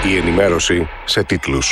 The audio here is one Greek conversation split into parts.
Η ενημέρωση σε τίτλους.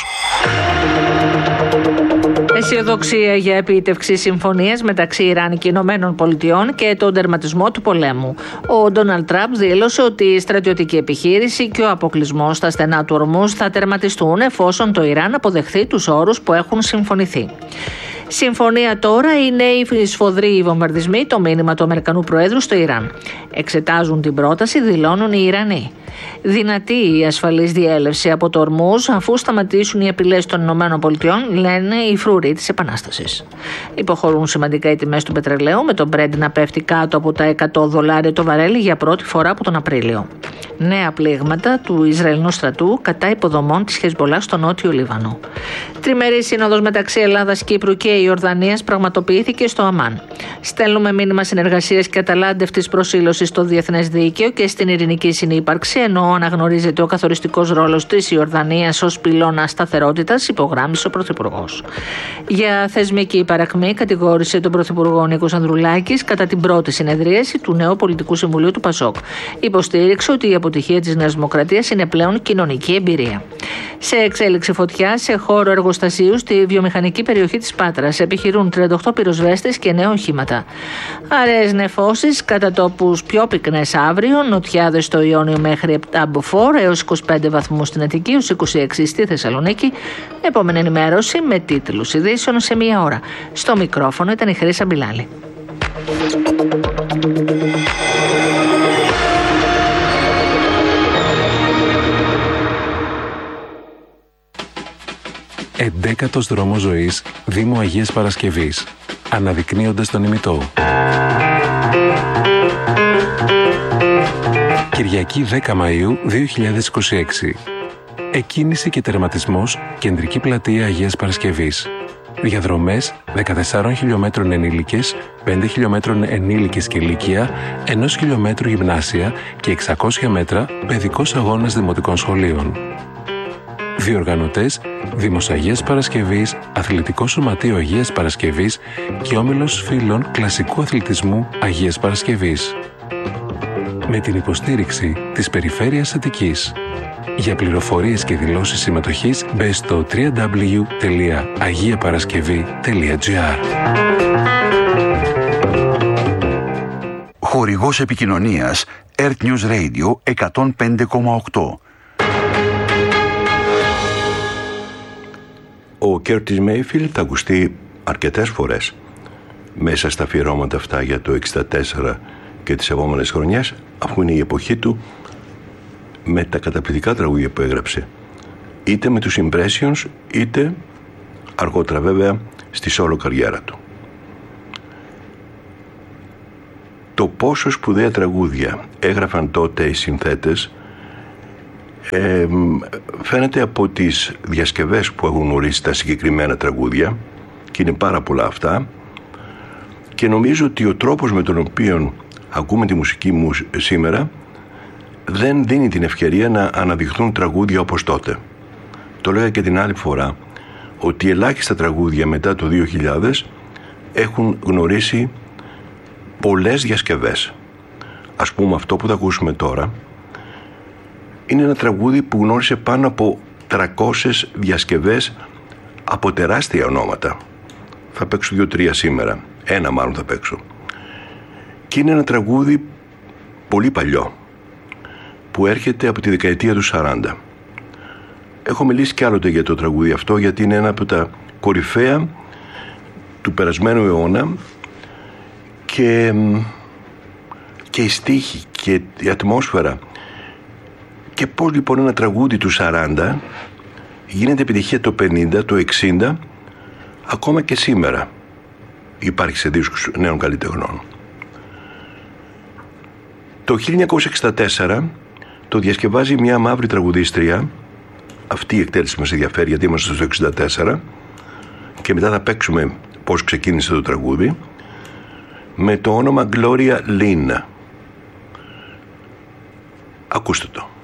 Αισιοδοξία για επίτευξη συμφωνίας μεταξύ Ιράν και Ηνωμένων Πολιτειών και τον τερματισμό του πολέμου. Ο Ντόναλντ Τραμπ δήλωσε ότι η στρατιωτική επιχείρση και ο αποκλεισμός στα στενά του Ορμούζ θα τερματιστούν εφόσον το Ιράν αποδεχθεί τους όρους που έχουν συμφωνηθεί. Συμφωνία τώρα είναι οι σφοδροί βομβαρδισμοί, το μήνυμα του Αμερικανού Προέδρου στο Ιράν. Εξετάζουν την πρόταση, δηλώνουν οι Ιρανοί. Δυνατή η ασφαλής διέλευση από το Ορμούζ αφού σταματήσουν οι απειλές των ΗΠΑ, λένε οι φρουροί της Επανάστασης. Υποχωρούν σημαντικά οι τιμές του πετρελαίου, με το Brent να πέφτει κάτω από τα $100 το βαρέλι για πρώτη φορά από τον Απρίλιο. Νέα πλήγματα του Ισραηλινού στρατού κατά υποδομών της Χεσμπολάχ στο νότιο Λίβανο. Τριμερή σύνοδος μεταξύ Ελλάδας, Κύπρου και Ιορδανίας πραγματοποιήθηκε στο Αμάν. Στέλνουμε μήνυμα συνεργασίας και αταλάντευτης προσήλωσης στο διεθνές δίκαιο και στην ειρηνική συνύπαρξη, ενώ αναγνωρίζεται ο καθοριστικός ρόλος της Ιορδανίας ως πυλώνα σταθερότητας, υπογράμμισε ο Πρωθυπουργός. Για θεσμική παρακμή κατηγόρησε τον Πρωθυπουργό Νίκος Ανδρουλάκης κατά την πρώτη συνεδρίαση του νέου Πολιτικού Συμβουλίου του ΠΑΣΟΚ. Υποστήριξε ότι η αποτυχία της Νέας Δημοκρατίας είναι πλέον κοινωνική εμπειρία. Σε εξέλιξη φωτιά σε χώρο εργοστασίου στη βιομηχανική περιοχή της Πάτρας επιχειρούν 38 πυροσβέστες και νέα οχήματα. Αραιές νεφώσεις κατά τόπους πιο πυκνές αύριο, νοτιάδες στο Ιόνιο μέχρι 7 μποφόρ έως 25 βαθμούς στην Αττική, έως 26 στη Θεσσαλονίκη. Επόμενη ενημέρωση με τίτλους ειδήσεων σε μία ώρα. Στο μικρόφωνο ήταν η Χρύσα Μπιλάλη. Εντέκατος δρόμος ζωής, Δήμου Αγίας Παρασκευής, αναδεικνύοντας τον ημιτό. Κυριακή 10 Μαΐου 2026. Εκκίνηση και τερματισμός, Κεντρική Πλατεία Αγίας Παρασκευής. Διαδρομές 14 χιλιόμετρων ενήλικες, 5 χιλιόμετρων ενήλικες και ηλικία, 1 χιλιόμετρο γυμνάσια και 600 μέτρα παιδικός αγώνας δημοτικών σχολείων. Διοργανωτές Δήμος Αγίας Παρασκευής, Αθλητικό Σωματείο Αγίας Παρασκευής και Όμιλος Φίλων Κλασικού Αθλητισμού Αγίας Παρασκευής. Με την υποστήριξη της Περιφέρειας Αττικής. Για πληροφορίες και δηλώσεις συμμετοχής μπε στο www.agiaparaskevi.gr. Χορηγός επικοινωνίας Earth News Radio 105,8. Ο Κέρτις Μέιφιλ θα ακουστεί αρκετές φορές μέσα στα αφιερώματα αυτά για το 1964 και τις επόμενες χρονιές, αφού είναι η εποχή του με τα καταπληκτικά τραγούδια που έγραψε, είτε με τους Impressions είτε αργότερα βέβαια στη solo καριέρα του. Το πόσο σπουδαία τραγούδια έγραφαν τότε οι συνθέτες φαίνεται από τις διασκευές που έχουν ορίσει τα συγκεκριμένα τραγούδια, και είναι πάρα πολλά αυτά, και νομίζω ότι ο τρόπος με τον οποίο ακούμε τη μουσική μου σήμερα δεν δίνει την ευκαιρία να αναδειχθούν τραγούδια όπως τότε. Το λέγα και την άλλη φορά ότι ελάχιστα τραγούδια μετά το 2000 έχουν γνωρίσει πολλές διασκευές. Ας πούμε, αυτό που θα ακούσουμε τώρα είναι ένα τραγούδι που γνώρισε πάνω από 300 διασκευές από τεράστια ονόματα. Θα παίξω 2-3 σήμερα. Ένα μάλλον θα παίξω. Και είναι ένα τραγούδι πολύ παλιό που έρχεται από τη δεκαετία του 40. Έχω μιλήσει κι άλλοτε για το τραγούδι αυτό, γιατί είναι ένα από τα κορυφαία του περασμένου αιώνα, και η στίχη και η ατμόσφαιρα. Και πώς λοιπόν ένα τραγούδι του 40 γίνεται επιτυχία το 50, το 60, ακόμα και σήμερα υπάρχει σε δίσκους νέων καλλιτεχνών. Το 1964 το διασκευάζει μια μαύρη τραγουδίστρια. Αυτή η εκτέλεση μας ενδιαφέρει, γιατί είμαστε στο 64 και μετά θα παίξουμε πώς ξεκίνησε το τραγούδι, με το όνομα Gloria Lynn. Ακούστε το.